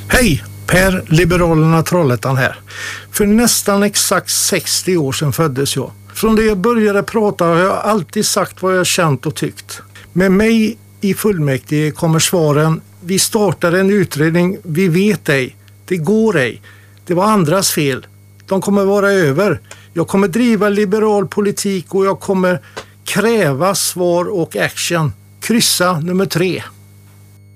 Hej! Per Liberalerna Trollhättan här. För nästan exakt 60 år sedan föddes jag. Från det jag började prata har jag alltid sagt vad jag känt och tyckt. Med mig i fullmäktige kommer svaren: vi startar en utredning, vi vet ej, det går ej, det var andras fel, de kommer vara över. Jag kommer driva liberal politik och jag kommer kräva svar och action. Kryssa nummer 3.